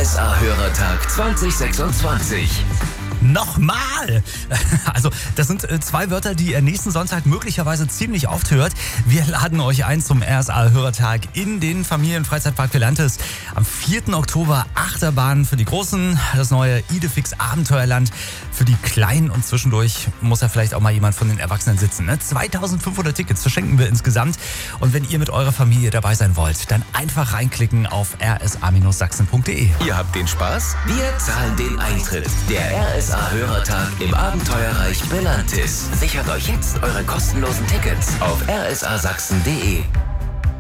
RSA-Hörertag 2026. Nochmal! Also, das sind 2 Wörter, die ihr nächsten Sonntag möglicherweise ziemlich oft hört. Wir laden euch ein zum RSA-Hörertag in den Familienfreizeitpark Velantis. Am 4. Oktober Achterbahn für die Großen, das neue Idefix Abenteuerland für die Kleinen und zwischendurch muss ja vielleicht auch mal jemand von den Erwachsenen sitzen. Ne? 2500 Tickets verschenken wir insgesamt. Und wenn ihr mit eurer Familie dabei sein wollt, dann einfach reinklicken auf rsa-sachsen.de. Ihr habt den Spaß? Wir zahlen den Eintritt. Der RSA-Hörertag im Abenteuerreich Velantis. Sichert euch jetzt eure kostenlosen Tickets auf rsasachsen.de.